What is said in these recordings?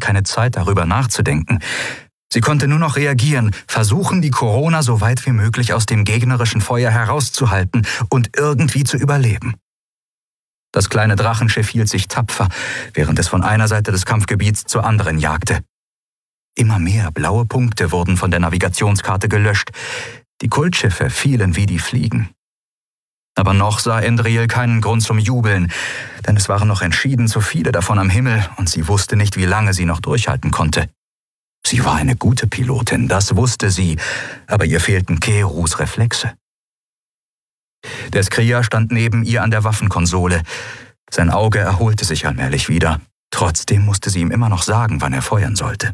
keine Zeit, darüber nachzudenken. Sie konnte nur noch reagieren, versuchen, die Corona so weit wie möglich aus dem gegnerischen Feuer herauszuhalten und irgendwie zu überleben. Das kleine Drachenschiff hielt sich tapfer, während es von einer Seite des Kampfgebiets zur anderen jagte. Immer mehr blaue Punkte wurden von der Navigationskarte gelöscht. Die Kultschiffe fielen wie die Fliegen. Aber noch sah Endriel keinen Grund zum Jubeln, denn es waren noch entschieden zu viele davon am Himmel und sie wusste nicht, wie lange sie noch durchhalten konnte. Sie war eine gute Pilotin, das wusste sie, aber ihr fehlten Keerus Reflexe. Der Skrier stand neben ihr an der Waffenkonsole. Sein Auge erholte sich allmählich wieder. Trotzdem musste sie ihm immer noch sagen, wann er feuern sollte.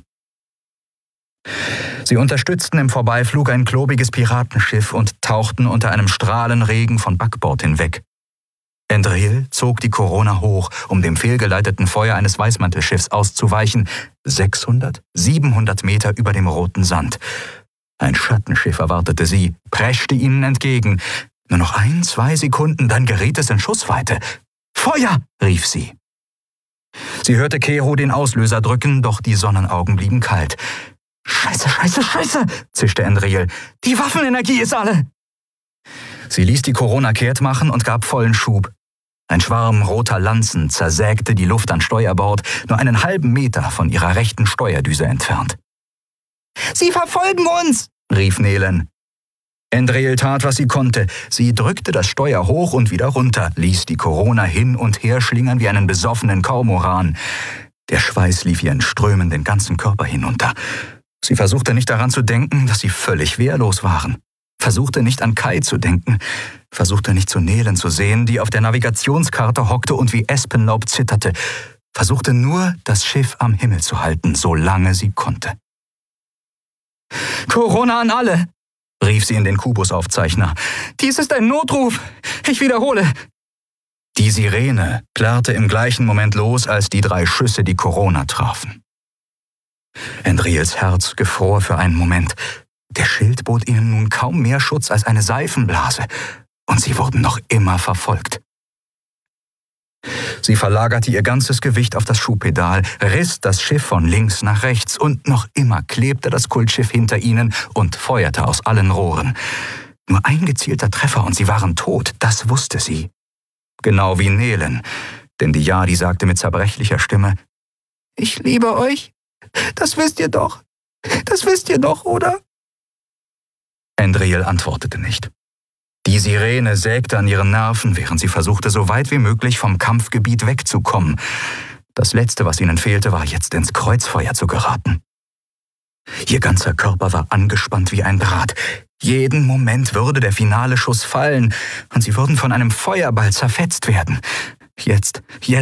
Sie unterstützten im Vorbeiflug ein klobiges Piratenschiff und tauchten unter einem Strahlenregen von Backbord hinweg. Endriel zog die Corona hoch, um dem fehlgeleiteten Feuer eines Weißmantelschiffs auszuweichen, 600, 700 Meter über dem roten Sand. Ein Schattenschiff erwartete sie, preschte ihnen entgegen. Nur noch 1-2 Sekunden, dann geriet es in Schussweite. »Feuer!« rief sie. Sie hörte Keeru den Auslöser drücken, doch die Sonnenaugen blieben kalt. »Scheiße, scheiße, scheiße«, zischte Endriel. »Die Waffenenergie ist alle!« Sie ließ die Corona kehrt machen und gab vollen Schub. Ein Schwarm roter Lanzen zersägte die Luft an Steuerbord, nur einen halben Meter von ihrer rechten Steuerdüse entfernt. »Sie verfolgen uns«, rief Nelen. Endriel tat, was sie konnte. Sie drückte das Steuer hoch und wieder runter, ließ die Corona hin und her schlingern wie einen besoffenen Kormoran. Der Schweiß lief ihr in Strömen den ganzen Körper hinunter. Sie versuchte nicht daran zu denken, dass sie völlig wehrlos waren. Versuchte nicht an Kai zu denken. Versuchte nicht zu Nelen zu sehen, die auf der Navigationskarte hockte und wie Espenlaub zitterte. Versuchte nur, das Schiff am Himmel zu halten, solange sie konnte. »Corona an alle«, rief sie in den Kubusaufzeichner. »Dies ist ein Notruf. Ich wiederhole.« Die Sirene plärrte im gleichen Moment los, als die 3 Schüsse die Corona trafen. Endriels Herz gefror für einen Moment. Der Schild bot ihnen nun kaum mehr Schutz als eine Seifenblase, und sie wurden noch immer verfolgt. Sie verlagerte ihr ganzes Gewicht auf das Schubpedal, riss das Schiff von links nach rechts und noch immer klebte das Kultschiff hinter ihnen und feuerte aus allen Rohren. Nur ein gezielter Treffer und sie waren tot, das wusste sie. Genau wie Nelen, denn die Yadi sagte mit zerbrechlicher Stimme, »Ich liebe euch, das wisst ihr doch, oder?« Endriel antwortete nicht. Die Sirene sägte an ihren Nerven, während sie versuchte, so weit wie möglich vom Kampfgebiet wegzukommen. Das Letzte, was ihnen fehlte, war jetzt ins Kreuzfeuer zu geraten. Ihr ganzer Körper war angespannt wie ein Draht. Jeden Moment würde der finale Schuss fallen und sie würden von einem Feuerball zerfetzt werden. Jetzt!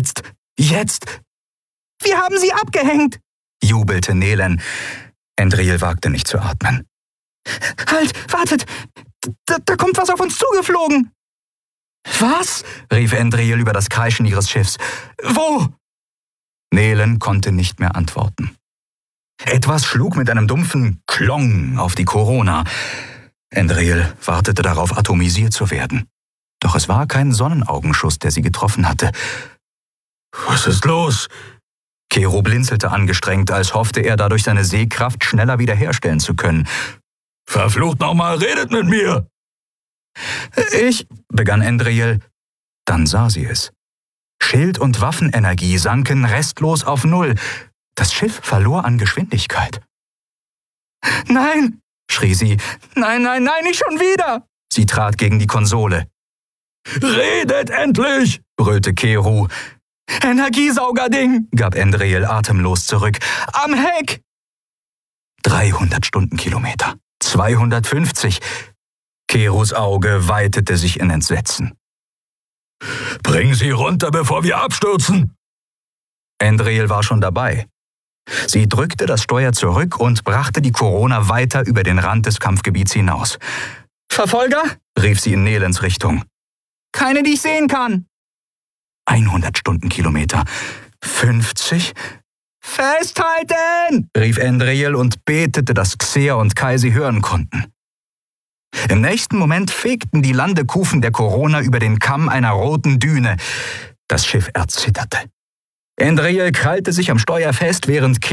»Wir haben sie abgehängt«, jubelte Nelen. Endriel wagte nicht zu atmen. »Halt, wartet! Da kommt was auf uns zugeflogen!« »Was?« rief Endriel über das Kreischen ihres Schiffs. »Wo?« Nelen konnte nicht mehr antworten. Etwas schlug mit einem dumpfen Klong auf die Corona. Endriel wartete darauf, atomisiert zu werden. Doch es war kein Sonnenaugenschuss, der sie getroffen hatte. »Was ist los?« Keeru blinzelte angestrengt, als hoffte er, dadurch seine Sehkraft schneller wiederherstellen zu können. »Verflucht nochmal, redet mit mir!« »Ich«, begann Endriel. Dann sah sie es. Schild- und Waffenenergie sanken restlos auf 0. Das Schiff verlor an Geschwindigkeit. »Nein«, schrie sie. »Nein, nicht schon wieder!« Sie trat gegen die Konsole. »Redet endlich«, brüllte Keeru. »Energiesaugerding«, gab Endriel atemlos zurück. »Am Heck!« 300 Stundenkilometer. 250. Keerus Auge weitete sich in Entsetzen. »Bring sie runter, bevor wir abstürzen!« Endriel war schon dabei. Sie drückte das Steuer zurück und brachte die Corona weiter über den Rand des Kampfgebiets hinaus. »Verfolger?« rief sie in Nelens Richtung. »Keine, die ich sehen kann.« 100 Stundenkilometer. 50. »Festhalten!« rief Endriel und betete, dass Xer und Kai sie hören konnten. Im nächsten Moment fegten die Landekufen der Corona über den Kamm einer roten Düne. Das Schiff erzitterte. Endriel krallte sich am Steuer fest, während